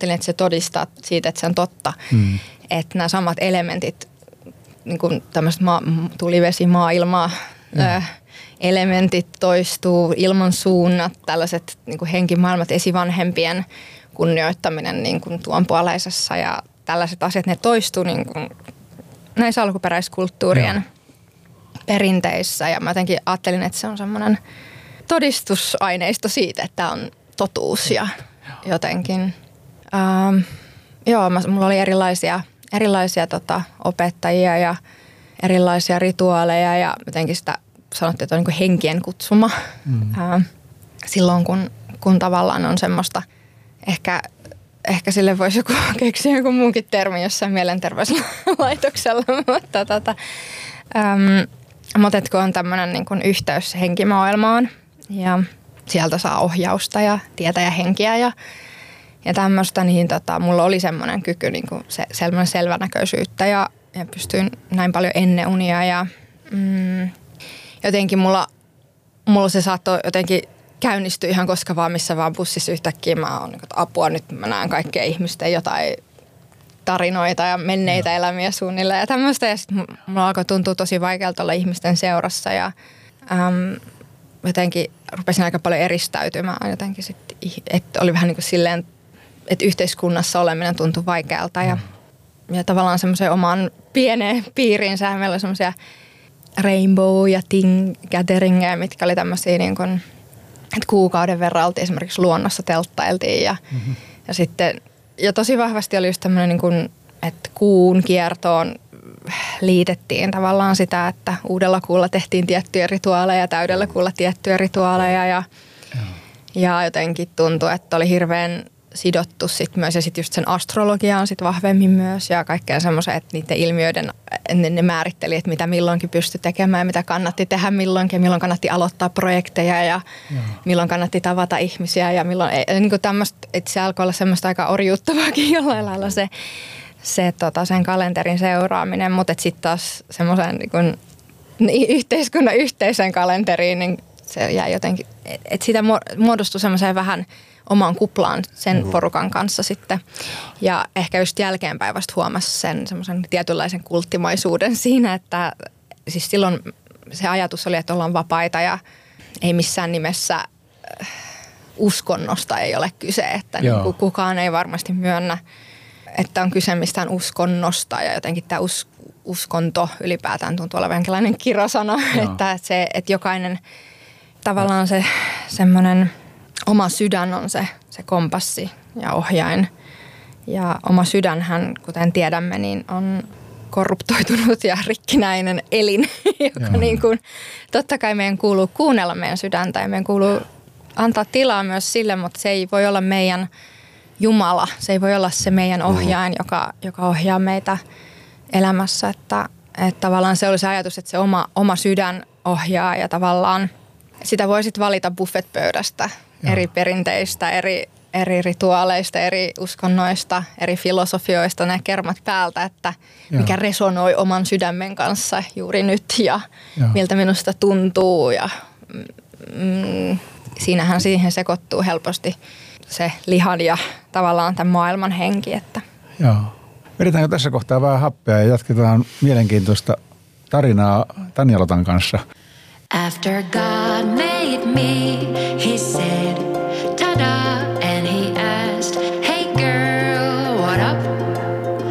ajattelin, että se todistaa siitä, että se on totta. Että nämä samat elementit, niin kuin tämmöiset tuli, vesi, maa, ilmaa, elementit toistuu, ilmansuunnat, tällaiset niin kuin henkimaailmat, esivanhempien kunnioittaminen niin kuin tuonpuoleisessa ja tällaiset asiat, ne toistuu niin kuin näissä alkuperäiskulttuurien perinteissä. Ja mä jotenkin ajattelin, että se on semmoinen todistusaineisto siitä, että tämä on totuus ja jotenkin. Mulla oli erilaisia opettajia ja erilaisia rituaaleja ja jotenkin sitä sanottiin, että on niin kuin henkien kutsuma silloin, kun tavallaan on semmoista, ehkä sille voisi joku keksiä joku muunkin termi jossain mielenterveyslaitoksella, mutta kun on tämmöinen niin kuin yhteys henkimaailmaan ja sieltä saa ohjausta ja tietä ja henkiä ja tämmöistä, niin mulla oli semmoinen kyky, niin kuin semmoinen selvänäköisyyttä ja pystyin näin paljon ennen unia ja jotenkin mulla se saattoi jotenkin käynnistyä ihan koska vaan missä vaan bussissa yhtäkkiä mä oon, että apua nyt mä näen kaikkea ihmisten jotain tarinoita ja menneitä elämiä suunnilleen ja tämmöistä. Ja sitten mulla alkoi tuntua tosi vaikealta olla ihmisten seurassa ja jotenkin rupesin aika paljon eristäytymään jotenkin sitten, että oli vähän niin kuin silleen, että yhteiskunnassa oleminen tuntui vaikealta ja tavallaan semmoiseen omaan pieneen piiriinsä. Meillä oli semmoisia rainbow- ja ting-gatheringeja, mitkä oli tämmöisiä niin kuin, että kuukauden verran oltiin esimerkiksi luonnossa telttailtiin ja sitten, ja tosi vahvasti oli just tämmöinen niin kuin, että kuun kiertoon liitettiin tavallaan sitä, että uudella kuulla tehtiin tiettyjä rituaaleja, täydellä kuulla tiettyjä rituaaleja ja jotenkin tuntui, että oli hirveän sidottu sit myös ja sitten just sen astrologiaan sit vahvemmin myös ja kaikkea semmoisen, että niiden ilmiöiden ne määritteli, että mitä milloinkin pystyi tekemään ja mitä kannatti tehdä milloinkin, milloin kannatti aloittaa projekteja ja milloin kannatti tavata ihmisiä ja milloin, niin kuin tämmöistä, että se alkoi olla semmoista aika orjuuttavaakin jollain lailla se sen kalenterin seuraaminen, mutta sitten taas semmoisen niin yhteiskunnan yhteisen kalenteriin, niin se jäi jotenkin, että siitä muodostui semmoiseen vähän omaan kuplaan sen porukan kanssa sitten. Ja ehkä just jälkeenpäin vasta huomasi sen semmoisen tietynlaisen kulttimaisuuden siinä, että siis silloin se ajatus oli, että ollaan vapaita ja ei missään nimessä uskonnosta ei ole kyse, että niin kukaan ei varmasti myönnä, että on kyse mistään uskonnosta ja jotenkin tämä uskonto ylipäätään tuntuu olevan jonkinlainen kirosana, että jokainen tavallaan se semmoinen oma sydän on se kompassi ja ohjain. Ja oma sydänhän, kuten tiedämme, niin on korruptoitunut ja rikkinäinen elin, joka niin kuin, totta kai meidän kuuluu kuunnella meidän sydäntä ja meidän kuuluu antaa tilaa myös sille, mutta se ei voi olla meidän Jumala. Se ei voi olla se meidän ohjain, joka ohjaa meitä elämässä. Että tavallaan se oli se ajatus, että se oma sydän ohjaa ja tavallaan sitä voi sitten valita buffetpöydästä eri perinteistä, eri rituaaleista, eri uskonnoista, eri filosofioista, nämä kermat päältä, että mikä resonoi oman sydämen kanssa juuri nyt ja miltä minusta tuntuu. Ja siinähän siihen sekoittuu helposti se lihan ja tavallaan tämän maailman henki. Että. Joo. Vedetäänkö tässä kohtaa vähän happea ja jatketaan mielenkiintoista tarinaa Tanja Lotan kanssa. After God made me, he said,